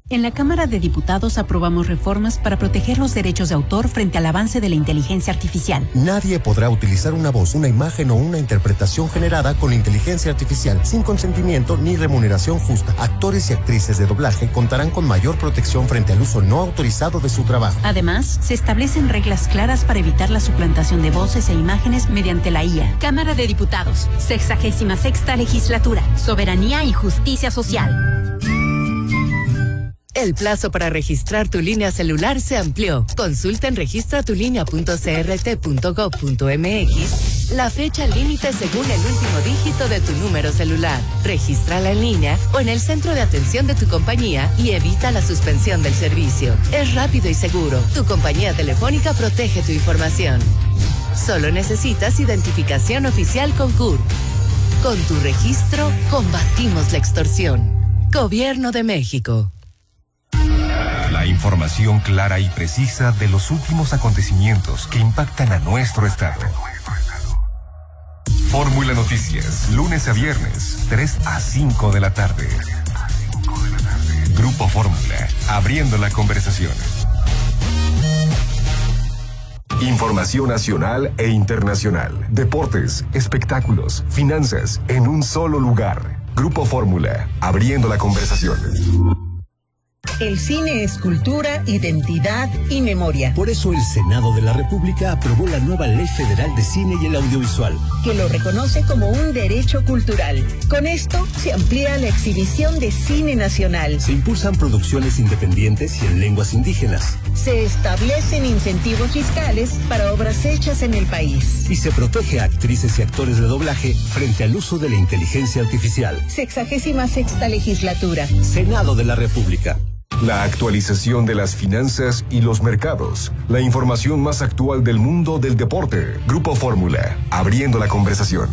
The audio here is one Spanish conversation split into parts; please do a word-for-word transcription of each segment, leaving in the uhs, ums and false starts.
En la Cámara de Diputados aprobamos reformas para proteger los derechos de autor frente al avance de la inteligencia artificial. Nadie podrá utilizar una voz, una imagen o una interpretación generada con inteligencia artificial sin consentimiento ni remuneración justa. Actores y actrices de doblaje contarán con mayor protección frente al uso no autorizado de su trabajo. Además, se establecen reglas claras para evitar la suplantación de voces e imágenes mediante la I A. Cámara de Diputados, sexagésima sexta legislatura, soberanía y justicia social. El plazo para registrar tu línea celular se amplió. Consulta en registra tu línea punto c r t punto gob punto m x la fecha límite según el último dígito de tu número celular. Regístrala en línea o en el centro de atención de tu compañía y evita la suspensión del servicio. Es rápido y seguro. Tu compañía telefónica protege tu información. Solo necesitas identificación oficial con C U R. Con tu registro, combatimos la extorsión. Gobierno de México. La información clara y precisa de los últimos acontecimientos que impactan a nuestro estado. Fórmula Noticias, lunes a viernes, tres a cinco de la tarde. Grupo Fórmula, abriendo la conversación. Información nacional e internacional, deportes, espectáculos, finanzas, en un solo lugar. Grupo Fórmula, abriendo la conversación. El cine es cultura, identidad y memoria. Por eso el Senado de la República aprobó la nueva Ley Federal de Cine y el Audiovisual, que lo reconoce como un derecho cultural. Con esto se amplía la exhibición de cine nacional. Se impulsan producciones independientes y en lenguas indígenas. Se establecen incentivos fiscales para obras hechas en el país. Y se protege a actrices y actores de doblaje frente al uso de la inteligencia artificial. Sexagésima sexta legislatura. Senado de la República. La actualización de las finanzas y los mercados. La información más actual del mundo del deporte. Grupo Fórmula, abriendo la conversación.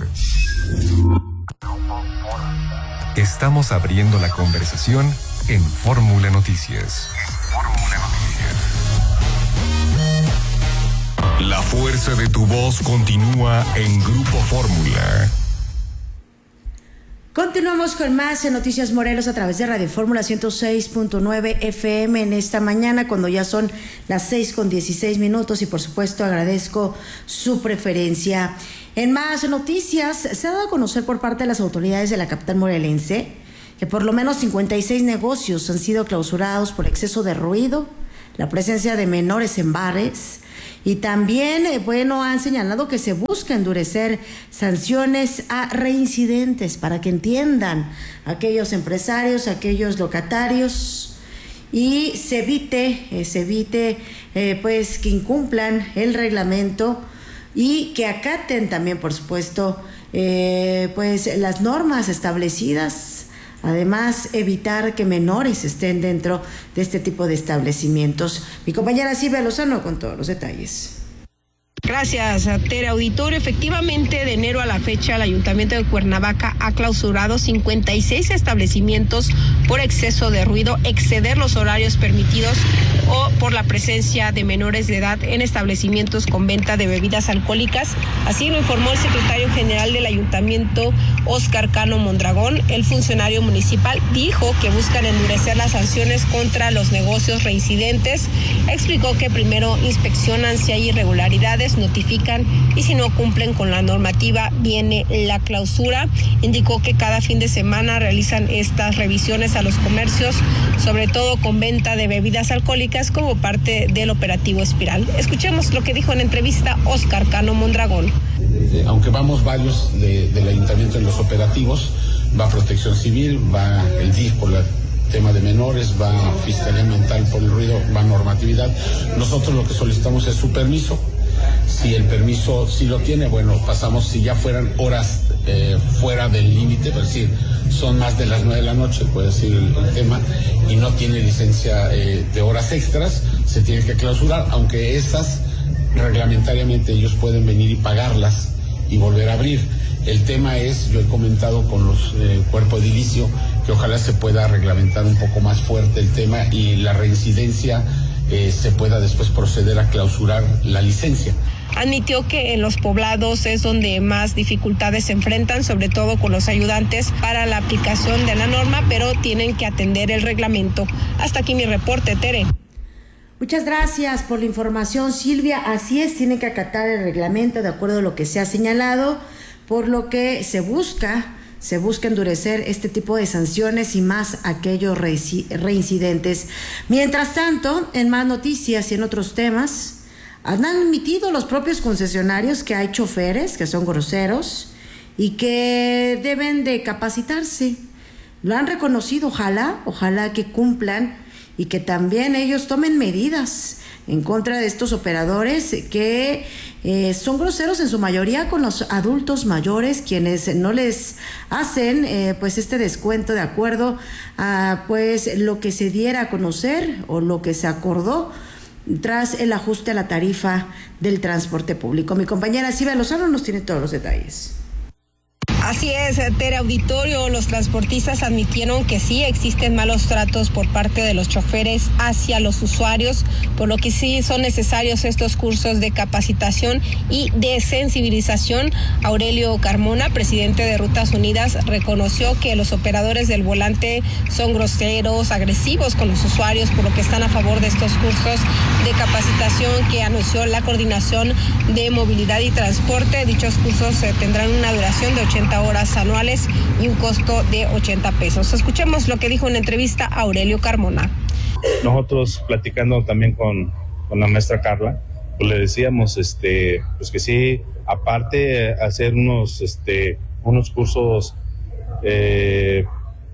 Estamos abriendo la conversación en Fórmula Noticias. Fórmula Noticias. La fuerza de tu voz continúa en Grupo Fórmula. Continuamos con más en Noticias Morelos a través de Radio Fórmula ciento seis punto nueve F M en esta mañana, cuando ya son las seis con dieciséis minutos, y por supuesto agradezco su preferencia. En más noticias, se ha dado a conocer por parte de las autoridades de la capital morelense que por lo menos cincuenta y seis negocios han sido clausurados por exceso de ruido, la presencia de menores en bares. Y también, eh, bueno, han señalado que se busca endurecer sanciones a reincidentes para que entiendan aquellos empresarios, aquellos locatarios, y se evite, eh, se evite eh, pues que incumplan el reglamento y que acaten también, por supuesto, eh, pues las normas establecidas. Además, evitar que menores estén dentro de este tipo de establecimientos. Mi compañera Silvia Lozano con todos los detalles. Gracias, Tere Auditorio. Efectivamente, de enero a la fecha, el Ayuntamiento de Cuernavaca ha clausurado cincuenta y seis establecimientos por exceso de ruido, exceder los horarios permitidos o por la presencia de menores de edad en establecimientos con venta de bebidas alcohólicas. Así lo informó el secretario general del Ayuntamiento, Óscar Cano Mondragón. El funcionario municipal dijo que buscan endurecer las sanciones contra los negocios reincidentes. Explicó que primero inspeccionan si hay irregularidades, notifican y si no cumplen con la normativa viene la clausura. Indicó que cada fin de semana realizan estas revisiones a los comercios, sobre todo con venta de bebidas alcohólicas, como parte del operativo Espiral. Escuchemos lo que dijo en entrevista Óscar Cano Mondragón. Eh, aunque vamos varios de, del ayuntamiento en los operativos, va Protección Civil, va el D I F por el tema de menores, va Fiscalía Ambiental por el ruido, va normatividad. Nosotros lo que solicitamos es su permiso. Si el permiso sí lo tiene, bueno, pasamos. Si ya fueran horas eh, fuera del límite, es decir, son más de las nueve de la noche, puede decir el, el tema, y no tiene licencia eh, de horas extras, se tiene que clausurar, aunque esas reglamentariamente ellos pueden venir y pagarlas y volver a abrir. El tema es, yo he comentado con los eh, cuerpo edilicio, que ojalá se pueda reglamentar un poco más fuerte el tema y la reincidencia eh, se pueda después proceder a clausurar la licencia. admitió que en los poblados es donde más dificultades se enfrentan, sobre todo con los ayudantes para la aplicación de la norma, pero tienen que atender el reglamento. Hasta aquí mi reporte, Tere. Muchas gracias por la información, Silvia. Así es, tienen que acatar el reglamento de acuerdo a lo que se ha señalado, por lo que se busca, se busca endurecer este tipo de sanciones y más aquellos reincidentes. Mientras tanto, en más noticias y en otros temas, han admitido los propios concesionarios que hay choferes que son groseros y que deben de capacitarse. Lo han reconocido, ojalá, ojalá que cumplan y que también ellos tomen medidas en contra de estos operadores que eh, son groseros en su mayoría con los adultos mayores, quienes no les hacen eh, pues este descuento de acuerdo a pues lo que se diera a conocer o lo que se acordó tras el ajuste a la tarifa del transporte público. Mi compañera Silvia Lozano nos tiene todos los detalles. Así es, Tere Auditorio, los transportistas admitieron que sí existen malos tratos por parte de los choferes hacia los usuarios, por lo que sí son necesarios estos cursos de capacitación y de sensibilización. Aurelio Carmona, presidente de Rutas Unidas, reconoció que los operadores del volante son groseros, agresivos con los usuarios, por lo que están a favor de estos cursos de capacitación que anunció la Coordinación de Movilidad y Transporte. Dichos cursos eh, tendrán una duración de ochenta horas anuales y un costo de ochenta pesos. Escuchemos lo que dijo en entrevista a Aurelio Carmona. Nosotros platicando también con, con la maestra Carla, pues le decíamos este, pues que sí, aparte hacer unos, este, unos cursos eh,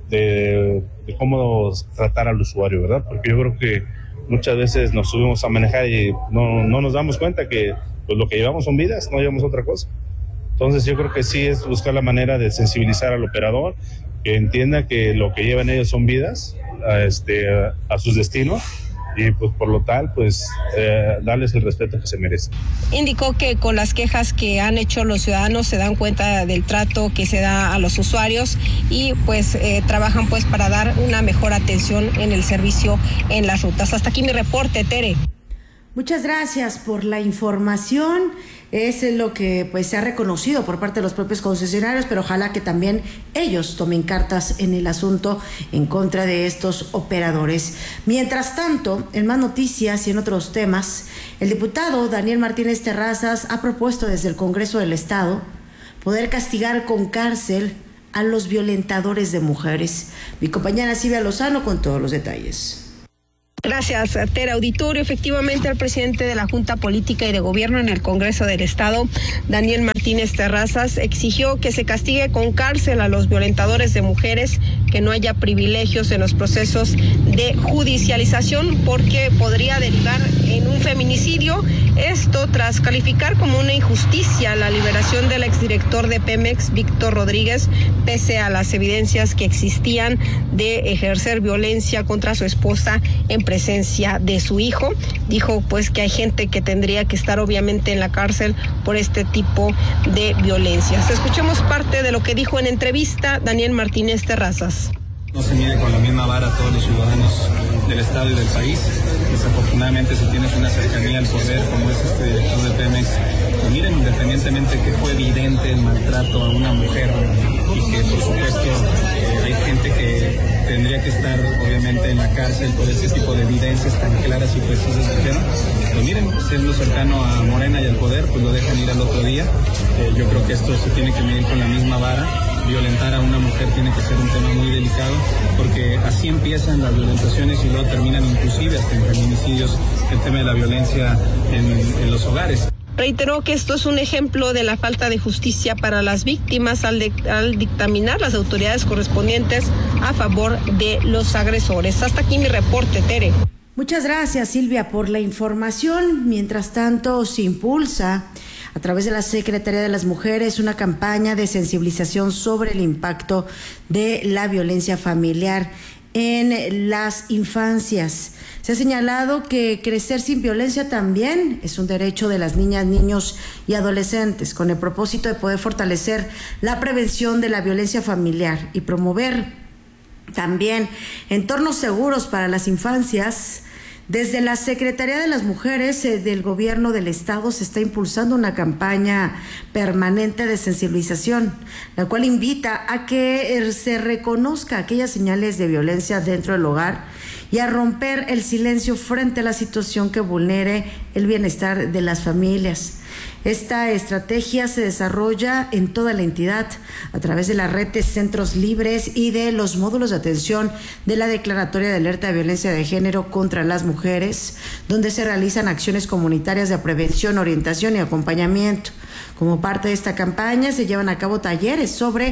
de, de cómo tratar al usuario, ¿verdad? Porque yo creo que muchas veces nos subimos a manejar y no, no nos damos cuenta que pues, lo que llevamos son vidas, no llevamos otra cosa. Entonces yo creo que sí es buscar la manera de sensibilizar al operador, que entienda que lo que llevan ellos son vidas a, este, a, a sus destinos y pues por lo tal pues eh, darles el respeto que se merecen. Indicó que con las quejas que han hecho los ciudadanos se dan cuenta del trato que se da a los usuarios y pues eh, trabajan pues para dar una mejor atención en el servicio en las rutas. Hasta aquí mi reporte, Tere. Muchas gracias por la información. Es lo que pues se ha reconocido por parte de los propios concesionarios, pero ojalá que también ellos tomen cartas en el asunto en contra de estos operadores. Mientras tanto, en más noticias y en otros temas, el diputado Daniel Martínez Terrazas ha propuesto desde el Congreso del Estado poder castigar con cárcel a los violentadores de mujeres. Mi compañera Silvia Lozano con todos los detalles. Gracias, Tere Auditorio. Efectivamente, el presidente de la Junta Política y de Gobierno en el Congreso del Estado, Daniel Martínez Terrazas, exigió que se castigue con cárcel a los violentadores de mujeres, que no haya privilegios en los procesos de judicialización, porque podría derivar en un feminicidio. Esto tras calificar como una injusticia la liberación del exdirector de Pemex, Víctor Rodríguez, pese a las evidencias que existían de ejercer violencia contra su esposa en presencia de su hijo. Dijo pues que hay gente que tendría que estar obviamente en la cárcel por este tipo de violencias. Escuchemos parte de lo que dijo en entrevista Daniel Martínez Terrazas. No se mide con la misma vara a todos los ciudadanos del Estado y del país. Desafortunadamente, si tienes una cercanía al poder como es este director de Pemex, pues miren, independientemente que fue evidente el maltrato a una mujer y que por supuesto eh, hay gente que tendría que estar obviamente en la cárcel por ese tipo de evidencias tan claras y precisas que hicieron, pues miren, siendo cercano a Morena y al poder, pues lo dejan ir al otro día. Eh, yo creo que esto se tiene que medir con la misma vara. Violentar a una mujer tiene que ser un tema muy delicado, porque así empiezan las violentaciones y luego terminan inclusive hasta en feminicidios, el tema de la violencia en, en los hogares. Reiteró que esto es un ejemplo de la falta de justicia para las víctimas al, de, al dictaminar las autoridades correspondientes a favor de los agresores. Hasta aquí mi reporte, Tere. Muchas gracias, Silvia, por la información. Mientras tanto, se impulsa a través de la Secretaría de las Mujeres una campaña de sensibilización sobre el impacto de la violencia familiar en las infancias. Se ha señalado que crecer sin violencia también es un derecho de las niñas, niños y adolescentes, con el propósito de poder fortalecer la prevención de la violencia familiar y promover también entornos seguros para las infancias. Desde la Secretaría de las Mujeres eh, del Gobierno del Estado se está impulsando una campaña permanente de sensibilización, la cual invita a que eh, se reconozca aquellas señales de violencia dentro del hogar y a romper el silencio frente a la situación que vulnere el bienestar de las familias. Esta estrategia se desarrolla en toda la entidad a través de la red de centros libres y de los módulos de atención de la Declaratoria de Alerta de Violencia de Género contra las Mujeres, donde se realizan acciones comunitarias de prevención, orientación y acompañamiento. Como parte de esta campaña se llevan a cabo talleres sobre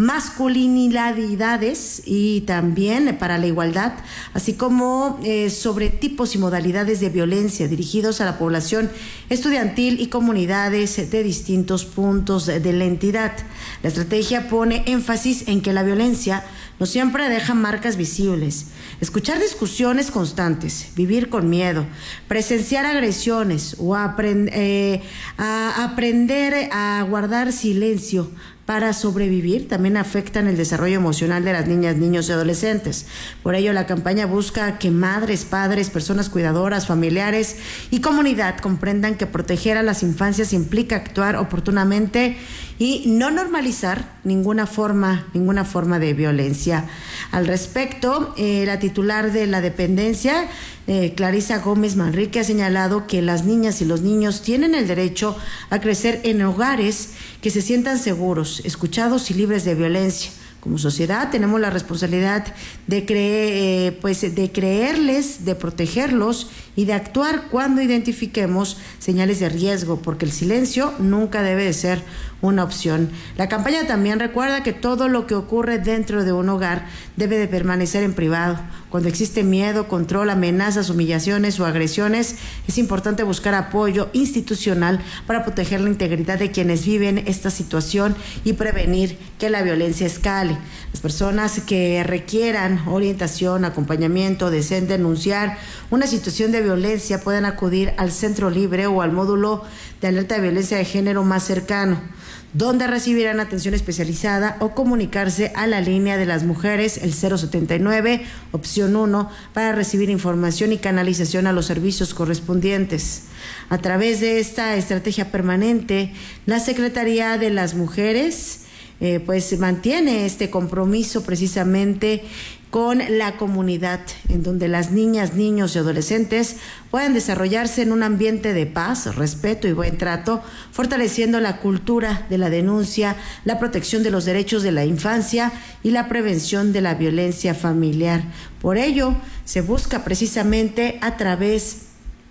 masculinidades y también para la igualdad, así como eh, sobre tipos y modalidades de violencia dirigidos a la población estudiantil y comunidades de distintos puntos de, de la entidad. La estrategia pone énfasis en que la violencia no siempre deja marcas visibles. Escuchar discusiones constantes, vivir con miedo, presenciar agresiones o aprend- eh, a aprender a guardar silencio para sobrevivir también afectan el desarrollo emocional de las niñas, niños y adolescentes. Por ello, la campaña busca que madres, padres, personas cuidadoras, familiares y comunidad comprendan que proteger a las infancias implica actuar oportunamente y no normalizar ninguna forma, ninguna forma de violencia. Al respecto, eh, la titular de la dependencia, eh, Clarisa Gómez Manrique, ha señalado que las niñas y los niños tienen el derecho a crecer en hogares que se sientan seguros, escuchados y libres de violencia. Como sociedad tenemos la responsabilidad de creer, eh, pues de creerles, de protegerlos y de actuar cuando identifiquemos señales de riesgo, porque el silencio nunca debe de ser una opción. La campaña también recuerda que todo lo que ocurre dentro de un hogar debe de permanecer en privado. Cuando existe miedo, control, amenazas, humillaciones o agresiones, es importante buscar apoyo institucional para proteger la integridad de quienes viven esta situación y prevenir que la violencia escale. Las personas que requieran orientación, acompañamiento, deseen denunciar una situación de violencia pueden acudir al centro libre o al módulo de alerta de violencia de género más cercano, donde recibirán atención especializada o comunicarse a la línea de las mujeres, el cero setenta y nueve, opción uno, para recibir información y canalización a los servicios correspondientes. A través de esta estrategia permanente, la Secretaría de las Mujeres eh, pues mantiene este compromiso precisamente con la comunidad, en donde las niñas, niños y adolescentes puedan desarrollarse en un ambiente de paz, respeto y buen trato, fortaleciendo la cultura de la denuncia, la protección de los derechos de la infancia y la prevención de la violencia familiar. Por ello, se busca precisamente a través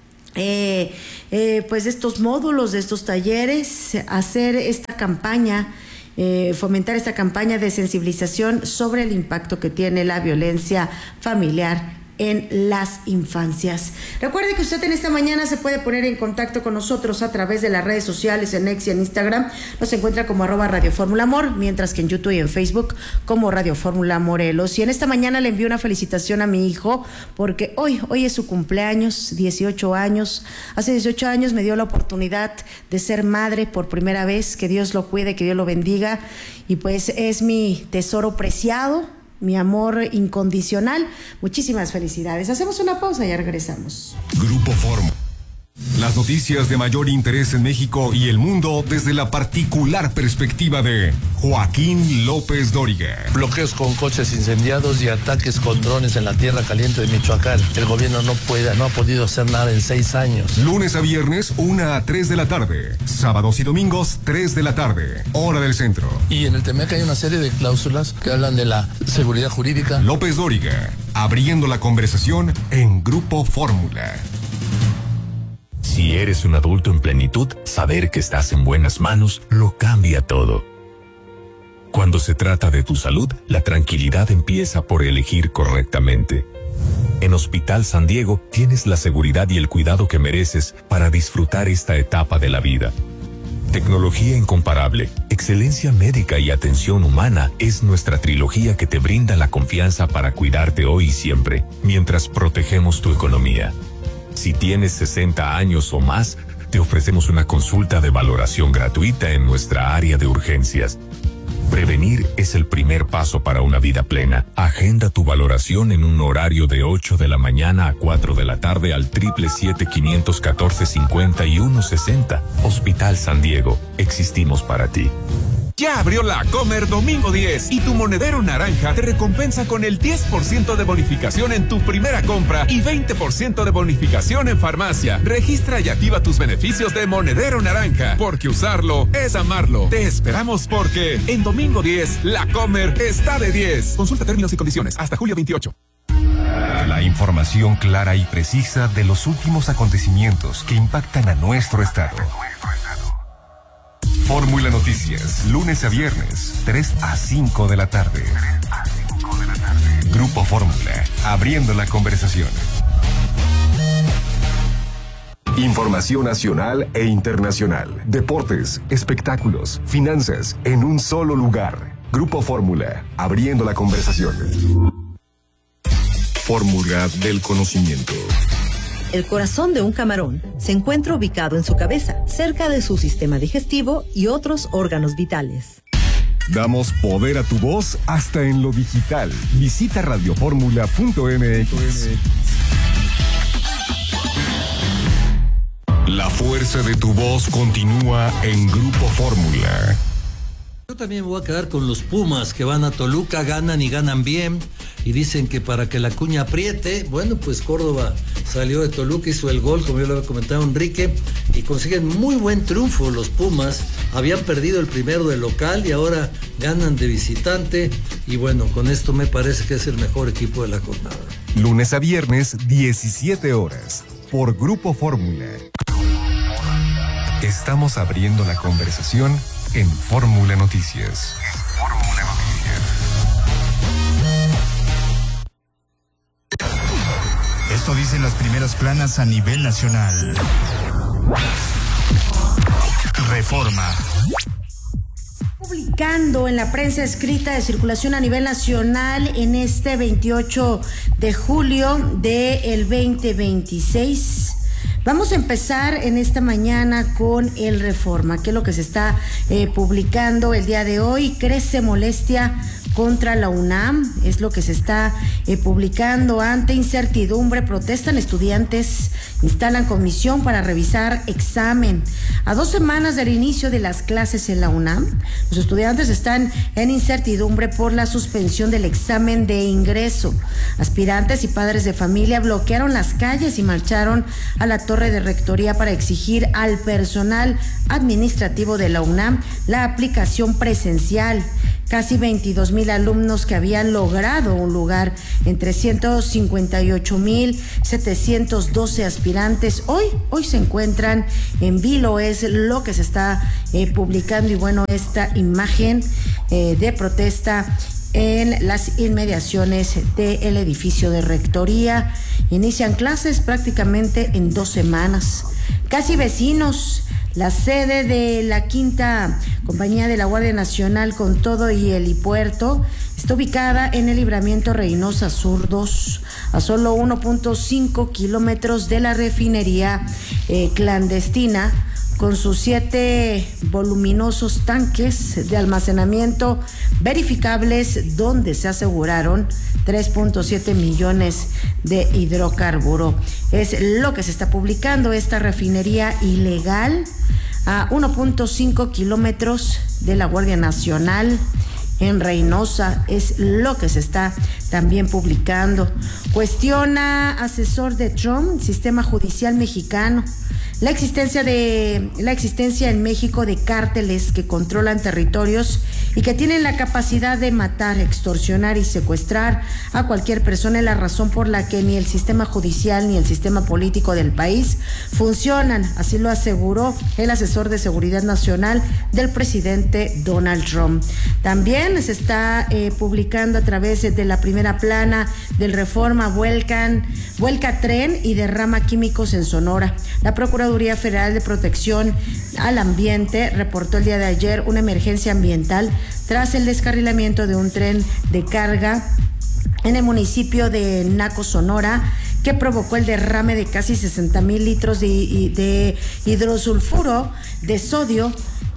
eh, eh, pues de estos módulos, de estos talleres, hacer esta campaña, Eh, fomentar esta campaña de sensibilización sobre el impacto que tiene la violencia familiar en las infancias. Recuerde que usted en esta mañana se puede poner en contacto con nosotros a través de las redes sociales, en X y en Instagram. Nos encuentra como arroba Radio Fórmula Amor, mientras que en YouTube y en Facebook como Radio Fórmula Morelos. Y en esta mañana le envío una felicitación a mi hijo, porque hoy, hoy es su cumpleaños, dieciocho años. Hace dieciocho años me dio la oportunidad de ser madre por primera vez. Que Dios lo cuide, que Dios lo bendiga. Y pues es mi tesoro preciado, mi amor incondicional. Muchísimas felicidades. Hacemos una pausa y ya regresamos. Grupo Fórmula. Las noticias de mayor interés en México y el mundo desde la particular perspectiva de Joaquín López Dóriga. Bloqueos con coches incendiados y ataques con drones en la tierra caliente de Michoacán. El gobierno no puede, no ha podido hacer nada en seis años. Lunes a viernes, una a tres de la tarde. Sábados y domingos, tres de la tarde. Hora del centro. Y en el T M E C hay una serie de cláusulas que hablan de la seguridad jurídica. López Dóriga, abriendo la conversación en Grupo Fórmula. Si eres un adulto en plenitud, saber que estás en buenas manos lo cambia todo. Cuando se trata de tu salud, la tranquilidad empieza por elegir correctamente. En Hospital San Diego tienes la seguridad y el cuidado que mereces para disfrutar esta etapa de la vida. Tecnología incomparable, excelencia médica y atención humana es nuestra trilogía que te brinda la confianza para cuidarte hoy y siempre, mientras protegemos tu economía. Si tienes sesenta años o más, te ofrecemos una consulta de valoración gratuita en nuestra área de urgencias. Prevenir es el primer paso para una vida plena. Agenda tu valoración en un horario de ocho de la mañana a cuatro de la tarde al triple siete quinientos catorce cincuenta y uno sesenta. Hospital San Diego. Existimos para ti. Ya abrió la Comer Domingo diez y tu monedero naranja te recompensa con el diez por ciento de bonificación en tu primera compra y veinte por ciento de bonificación en farmacia. Registra y activa tus beneficios de monedero naranja, porque usarlo es amarlo. Te esperamos porque en Domingo diez, la Comer está de diez. Consulta términos y condiciones hasta julio veintiocho. La información clara y precisa de los últimos acontecimientos que impactan a nuestro estado. Fórmula Noticias, lunes a viernes, tres a cinco de la tarde. Grupo Fórmula, abriendo la conversación. Información nacional e internacional. Deportes, espectáculos, finanzas, en un solo lugar. Grupo Fórmula, abriendo la conversación. Fórmula del conocimiento. El corazón de un camarón se encuentra ubicado en su cabeza, cerca de su sistema digestivo y otros órganos vitales. Damos poder a tu voz hasta en lo digital. Visita radioformula punto m x. La fuerza de tu voz continúa en Grupo Fórmula. Yo también me voy a quedar con los Pumas que van a Toluca, ganan y ganan bien. Y dicen que para que la cuña apriete, bueno, pues Córdoba salió de Toluca, hizo el gol, como yo lo había comentado Enrique, y consiguen muy buen triunfo los Pumas. Habían perdido el primero de local y ahora ganan de visitante. Y bueno, con esto me parece que es el mejor equipo de la jornada. Lunes a viernes, diecisiete horas, por Grupo Fórmula. Estamos abriendo la conversación en Fórmula Noticias. Fórmula Noticias. Esto dicen las primeras planas a nivel nacional. Reforma. Publicando en la prensa escrita de circulación a nivel nacional en este veintiocho de julio del veinte veintiséis. Vamos a empezar en esta mañana con el Reforma, que es lo que se está eh, publicando el día de hoy. Crece molestia contra la UNAM, es lo que se está eh, publicando. Ante incertidumbre, protestan estudiantes, instalan comisión para revisar examen. A dos semanas del inicio de las clases en la UNAM, los estudiantes están en incertidumbre por la suspensión del examen de ingreso. Aspirantes y padres de familia bloquearon las calles y marcharon a la torre de rectoría para exigir al personal administrativo de la UNAM la aplicación presencial. Casi veintidós mil alumnos que habían logrado un lugar entre ciento cincuenta y ocho mil setecientos doce aspirantes hoy, hoy se encuentran en vilo, es lo que se está eh, publicando. Y bueno, esta imagen eh, de protesta en las inmediaciones del edificio de rectoría. Inician clases prácticamente en dos semanas. Casi vecinos. La sede de la quinta compañía de la Guardia Nacional con todo y helipuerto está ubicada en el libramiento Reynosa Sur dos, a solo uno punto cinco kilómetros de la refinería eh, clandestina, con sus siete voluminosos tanques de almacenamiento verificables, donde se aseguraron tres punto siete millones de hidrocarburo. Es lo que se está publicando, esta refinería ilegal a uno punto cinco kilómetros de la Guardia Nacional en Reynosa, es lo que se está también publicando. Cuestiona asesor de Trump, sistema judicial mexicano. La existencia de la existencia en México de cárteles que controlan territorios y que tienen la capacidad de matar, extorsionar y secuestrar a cualquier persona es la razón por la que ni el sistema judicial ni el sistema político del país funcionan, así lo aseguró el asesor de seguridad nacional del presidente Donald Trump. También se está eh, publicando a través de la primera plana del Reforma, vuelcan, vuelca tren y derrama químicos en Sonora. La Procuraduría Federal de Protección al Ambiente reportó el día de ayer una emergencia ambiental tras el descarrilamiento de un tren de carga en el municipio de Naco, Sonora, que provocó el derrame de casi sesenta mil litros de, de hidrosulfuro de sodio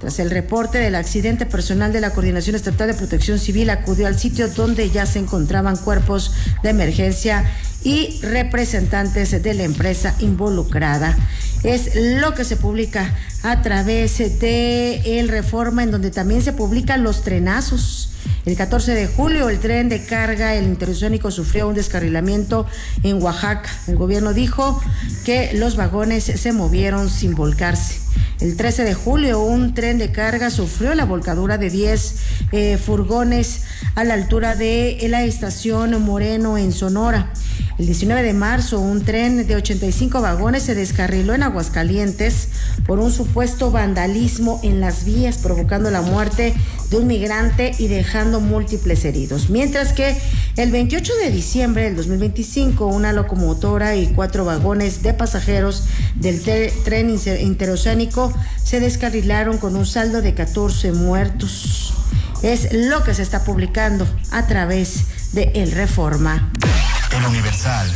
Tras el reporte del accidente, personal de la Coordinación Estatal de Protección Civil acudió al sitio donde ya se encontraban cuerpos de emergencia y representantes de la empresa involucrada. Es lo que se publica a través de El Reforma, en donde también se publican los trenazos. El catorce de julio, el tren de carga, el interoceánico, sufrió un descarrilamiento en Oaxaca. El gobierno dijo que los vagones se movieron sin volcarse. El trece de julio, un tren de carga sufrió la volcadura de diez eh, furgones a la altura de la estación Moreno en Sonora. El diecinueve de marzo, un tren de ochenta y cinco vagones se descarriló en Aguascalientes por un supuesto vandalismo en las vías, provocando la muerte de un migrante y dejando múltiples heridos. Mientras que el veintiocho de diciembre del dos mil veinticinco, una locomotora y cuatro vagones de pasajeros del tren interoceánico se descarrilaron con un saldo de catorce muertos. Es lo que se está publicando a través de El Reforma. El Universal.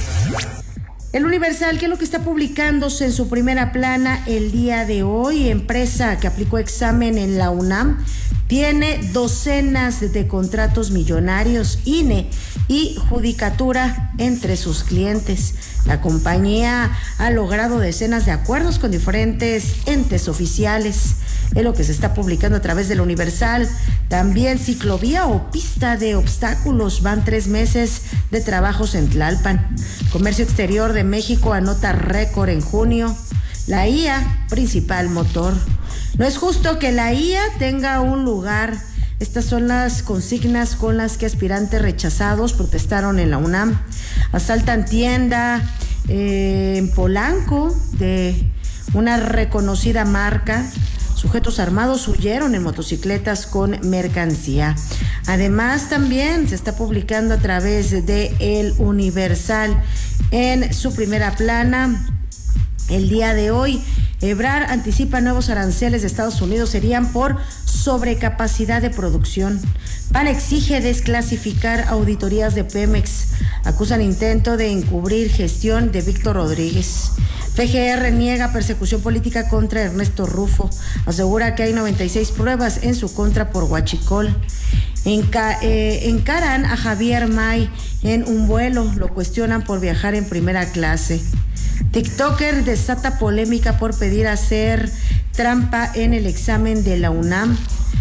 El Universal, ¿qué es lo que está publicándose en su primera plana el día de hoy? Empresa que aplicó examen en la UNAM tiene docenas de contratos millonarios, I N E y Judicatura entre sus clientes. La compañía ha logrado decenas de acuerdos con diferentes entes oficiales. Es lo que se está publicando a través del Universal. También ciclovía o pista de obstáculos, van tres meses de trabajos en Tlalpan. Comercio Exterior de México anota récord en junio. La I A, principal motor. No es justo que la I A tenga un lugar. Estas son las consignas con las que aspirantes rechazados protestaron en la UNAM. Asaltan tienda eh, en Polanco de una reconocida marca. Sujetos armados huyeron en motocicletas con mercancía. Además, también se está publicando a través de El Universal en su primera plana el día de hoy. Ebrard anticipa nuevos aranceles de Estados Unidos serían por sobrecapacidad de producción. P A N exige desclasificar auditorías de Pemex. Acusan intento de encubrir gestión de Víctor Rodríguez. P G R niega persecución política contra Ernesto Rufo. Asegura que hay noventa y seis pruebas en su contra por huachicol. Enca, eh, encaran a Javier May en un vuelo. Lo cuestionan por viajar en primera clase. TikToker desata polémica por pedir hacer trampa en el examen de la UNAM.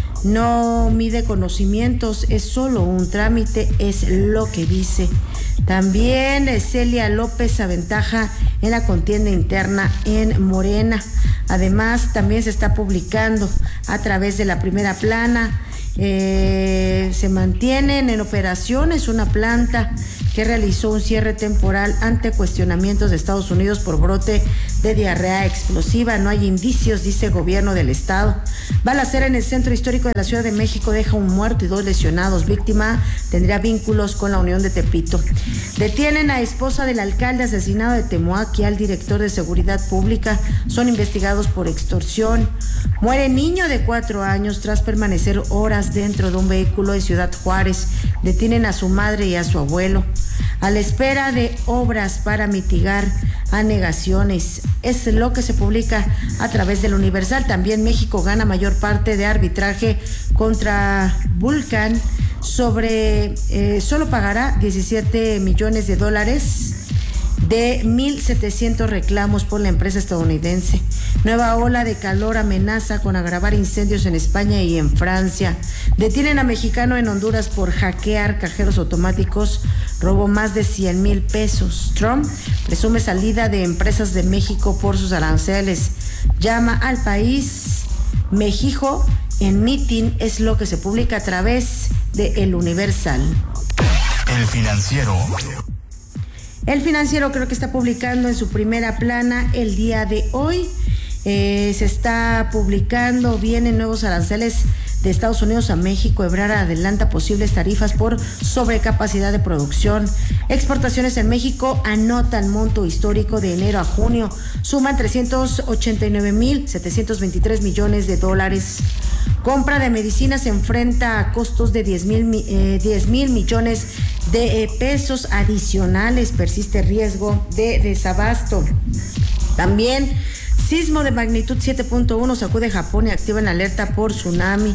No mide conocimientos, es solo un trámite, es lo que dice. También Celia López aventaja en la contienda interna en Morena. Además, también se está publicando a través de la primera plana. Eh, se mantienen en operaciones una planta que realizó un cierre temporal ante cuestionamientos de Estados Unidos por brote de diarrea explosiva. No hay indicios, dice gobierno del estado. Balacera en el centro histórico de la Ciudad de México deja un muerto y dos lesionados. Víctima tendría vínculos con la Unión de Tepito. Detienen a esposa del alcalde asesinado de Temoac y al director de Seguridad Pública. Son investigados por extorsión. Muere niño de cuatro años tras permanecer horas dentro de un vehículo en Ciudad Juárez. Detienen a su madre y a su abuelo. A la espera de obras para mitigar anegaciones. Es lo que se publica a través del Universal. También México gana mayor parte de arbitraje contra Vulcan. Sobre, eh, solo pagará diecisiete millones de dólares de mil setecientos reclamos por la empresa estadounidense. Nueva ola de calor amenaza con agravar incendios en España y en Francia. Detienen a mexicano en Honduras por hackear cajeros automáticos. Robó más de cien mil pesos. Trump presume salida de empresas de México por sus aranceles. Llama al país México en mitin. Es lo que se publica a través de El Universal. El Financiero. El Financiero creo que está publicando en su primera plana el día de hoy. Eh, se está publicando, vienen nuevos aranceles de Estados Unidos a México. Ebrard adelanta posibles tarifas por sobrecapacidad de producción. Exportaciones en México anotan monto histórico de enero a junio. Suman trescientos ochenta y nueve mil setecientos veintitrés millones de dólares. Compra de medicinas se enfrenta a costos de diez mil millones de eh, pesos adicionales. Persiste riesgo de desabasto. También Sismo de magnitud siete punto uno sacude Japón y activa en alerta por tsunami.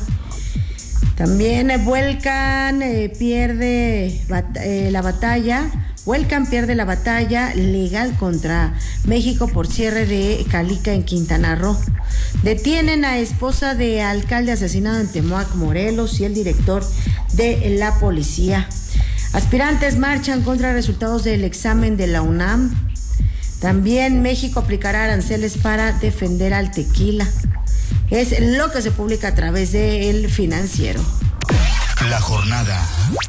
También eh, vuelcan, eh, pierde bat- eh, la batalla. Vuelcan pierde la batalla legal contra México por cierre de Calica en Quintana Roo. Detienen a esposa de alcalde asesinado en Temoac, Morelos, y el director de la policía. Aspirantes marchan contra resultados del examen de la UNAM. También México aplicará aranceles para defender al tequila. Es lo que se publica a través de El Financiero. La jornada.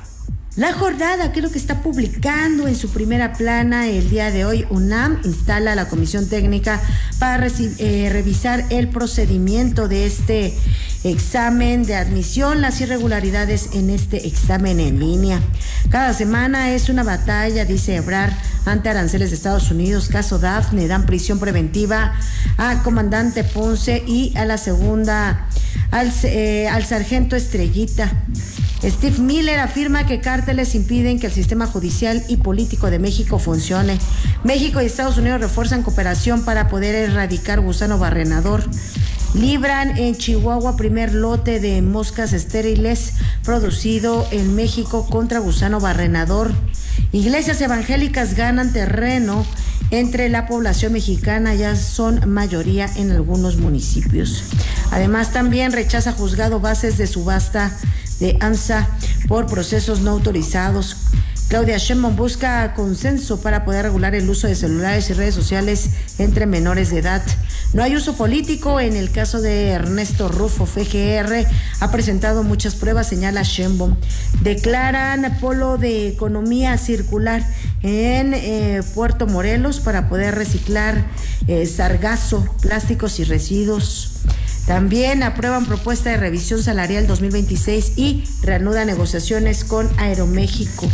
La jornada, que es lo que está publicando en su primera plana el día de hoy. UNAM instala a la comisión técnica para reci- eh, revisar el procedimiento de este examen de admisión, las irregularidades en este examen en línea. Cada semana es una batalla, dice Ebrard, ante aranceles de Estados Unidos. Caso Dafne, dan prisión preventiva a comandante Ponce y a la segunda, al, eh, al sargento Estrellita. Steve Miller afirma que cárteles impiden que el sistema judicial y político de México funcione. México y Estados Unidos refuerzan cooperación para poder erradicar gusano barrenador. Libran en Chihuahua primer lote de moscas estériles producido en México contra gusano barrenador. Iglesias evangélicas ganan terreno entre la población mexicana, ya son mayoría en algunos municipios. Además, también rechaza juzgado bases de subasta de AMSA por procesos no autorizados. Claudia Sheinbaum busca consenso para poder regular el uso de celulares y redes sociales entre menores de edad. No hay uso político en el caso de Ernesto Rufo. F G R ha presentado muchas pruebas, señala Sheinbaum. Declaran polo de economía circular en eh, Puerto Morelos para poder reciclar eh, sargazo, plásticos y residuos. También aprueban propuesta de revisión salarial dos mil veintiséis y reanuda negociaciones con Aeroméxico.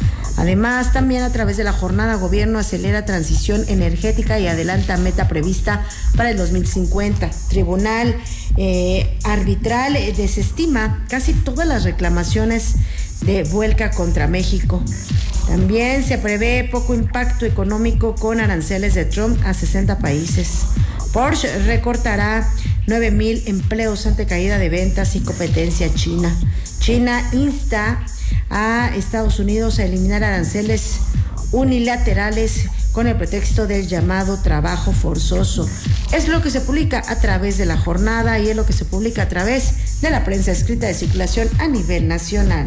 Además, también a través de la jornada, gobierno acelera transición energética y adelanta meta prevista para el dos mil cincuenta. Tribunal eh, arbitral eh, desestima casi todas las reclamaciones de Vuelca contra México. También se prevé poco impacto económico con aranceles de Trump a sesenta países. Porsche recortará nueve mil empleos ante caída de ventas y competencia china. China insta a Estados Unidos a eliminar aranceles unilaterales con el pretexto del llamado trabajo forzoso. Es lo que se publica a través de la jornada y es lo que se publica a través de la prensa escrita de circulación a nivel nacional.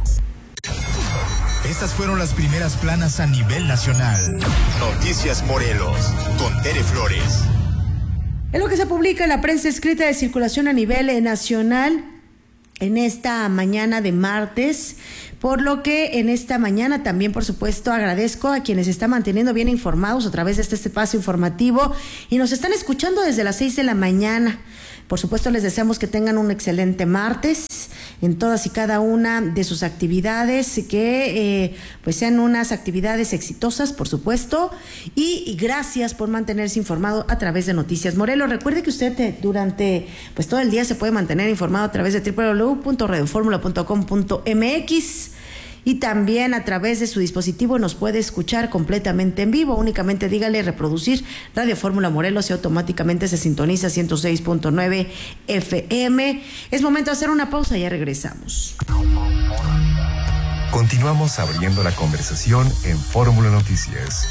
Estas fueron las primeras planas a nivel nacional. Noticias Morelos, con Tere Flores. Es lo que se publica en la prensa escrita de circulación a nivel nacional en esta mañana de martes, por lo que en esta mañana también, por supuesto, agradezco a quienes están manteniendo bien informados a través de este espacio informativo y nos están escuchando desde las seis de la mañana. Por supuesto, les deseamos que tengan un excelente martes en todas y cada una de sus actividades, que eh, pues sean unas actividades exitosas, por supuesto, y, y gracias por mantenerse informado a través de Noticias Morelos. Recuerde que usted eh, durante pues todo el día se puede mantener informado a través de doble u doble u doble u punto radio fórmula punto com punto m x y también a través de su dispositivo nos puede escuchar completamente en vivo. Únicamente dígale reproducir Radio Fórmula Morelos y automáticamente se sintoniza ciento seis punto nueve F M. Es momento de hacer una pausa y ya regresamos. Continuamos abriendo la conversación en Fórmula Noticias.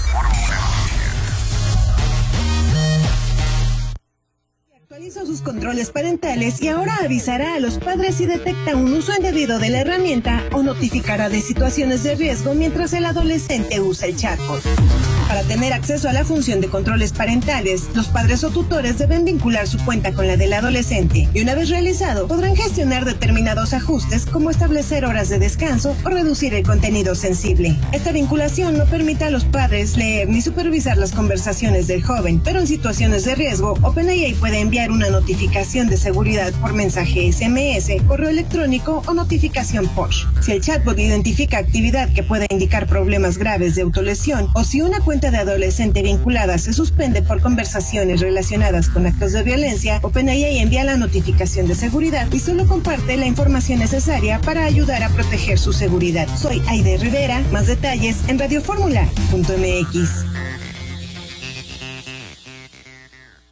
Actualiza sus controles parentales y ahora avisará a los padres si detecta un uso indebido de la herramienta o notificará de situaciones de riesgo mientras el adolescente usa el chatbot. Para tener acceso a la función de controles parentales, los padres o tutores deben vincular su cuenta con la del adolescente y una vez realizado, podrán gestionar determinados ajustes como establecer horas de descanso o reducir el contenido sensible. Esta vinculación no permite a los padres leer ni supervisar las conversaciones del joven, pero en situaciones de riesgo, OpenAI puede enviar una notificación de seguridad por mensaje S M S, correo electrónico o notificación push. Si el chatbot identifica actividad que pueda indicar problemas graves de autolesión o si una cuenta de adolescente vinculada se suspende por conversaciones relacionadas con actos de violencia, OpenAI envía la notificación de seguridad y solo comparte la información necesaria para ayudar a proteger su seguridad. Soy Aide Rivera, más detalles en radio fórmula punto m x.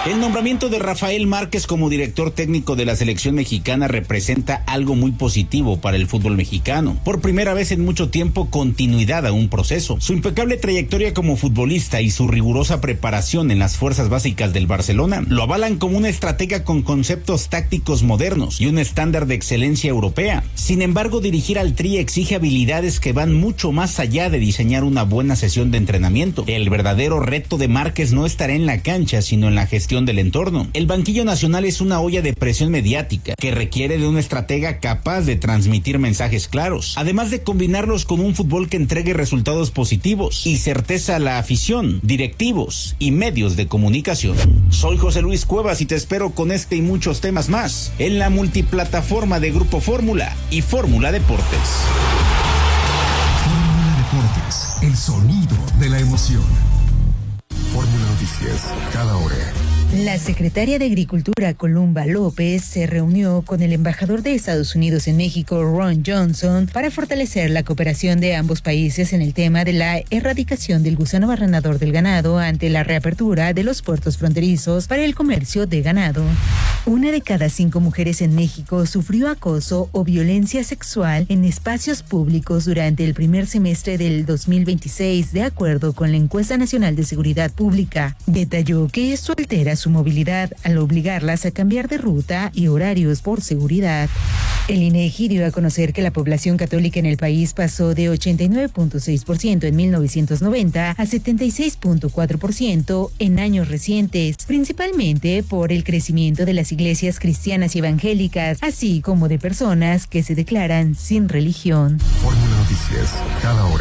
El nombramiento de Rafael Márquez como director técnico de la selección mexicana representa algo muy positivo para el fútbol mexicano. Por primera vez en mucho tiempo, continuidad a un proceso. Su impecable trayectoria como futbolista y su rigurosa preparación en las fuerzas básicas del Barcelona lo avalan como una estratega con conceptos tácticos modernos y un estándar de excelencia europea. Sin embargo, dirigir al Tri exige habilidades que van mucho más allá de diseñar una buena sesión de entrenamiento. El verdadero reto de Márquez no estará en la cancha, sino en la gestión del entorno. El banquillo nacional es una olla de presión mediática que requiere de un estratega capaz de transmitir mensajes claros, además de combinarlos con un fútbol que entregue resultados positivos y certeza a la afición, directivos y medios de comunicación. Soy José Luis Cuevas y te espero con este y muchos temas más en la multiplataforma de Grupo Fórmula y Fórmula Deportes. Fórmula Deportes, el sonido de la emoción. Fórmula Noticias, cada hora. La secretaria de Agricultura, Columba López, se reunió con el embajador de Estados Unidos en México, Ron Johnson, para fortalecer la cooperación de ambos países en el tema de la erradicación del gusano barrenador del ganado ante la reapertura de los puertos fronterizos para el comercio de ganado. Una de cada cinco mujeres en México sufrió acoso o violencia sexual en espacios públicos durante el primer semestre del dos mil veintiséis, de acuerdo con la Encuesta Nacional de Seguridad Pública. Detalló que esto altera su movilidad al obligarlas a cambiar de ruta y horarios por seguridad. El INEGI dio a conocer que la población católica en el país pasó de ochenta y nueve punto seis por ciento en mil novecientos noventa a setenta y seis punto cuatro por ciento en años recientes, principalmente por el crecimiento de las iglesias cristianas y evangélicas, así como de personas que se declaran sin religión. Fórmula Noticias, cada hora.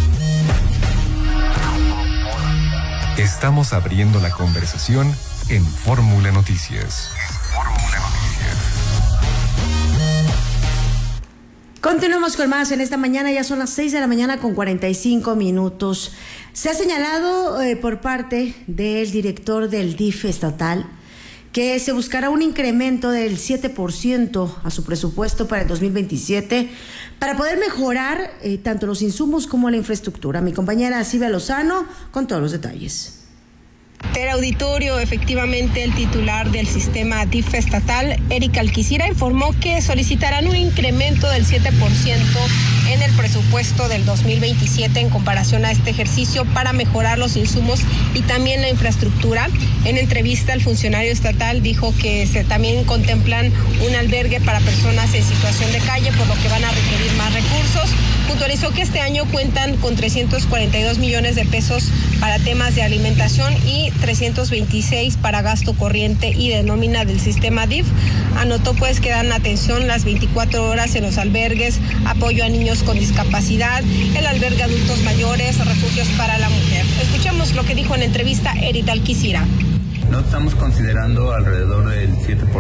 Estamos abriendo la conversación en Fórmula Noticias. Fórmula Noticias. Continuamos con más en esta mañana, ya son las seis de la mañana con cuarenta y cinco minutos. Se ha señalado eh, por parte del director del D I F estatal que se buscará un incremento del siete por ciento a su presupuesto para el dos mil veintisiete para poder mejorar eh, tanto los insumos como la infraestructura. Mi compañera Silvia Lozano con todos los detalles. Ter Auditorio, efectivamente el titular del sistema D I F estatal, Erika Alquicira, informó que solicitarán un incremento del siete por ciento en el presupuesto del dos mil veintisiete en comparación a este ejercicio para mejorar los insumos y también la infraestructura. En entrevista, el funcionario estatal dijo que se también contemplan un albergue para personas en situación de calle, por lo que van a requerir más recursos. Puntualizó que este año cuentan con trescientos cuarenta y dos millones de pesos para temas de alimentación y trescientos veintiséis para gasto corriente y de nómina del sistema D I F. Anotó pues que dan atención las veinticuatro horas en los albergues, apoyo a niños con discapacidad, el albergue adultos mayores, refugios para la mujer. Escuchemos lo que dijo en entrevista Erika Alquicira. No estamos considerando alrededor del siete por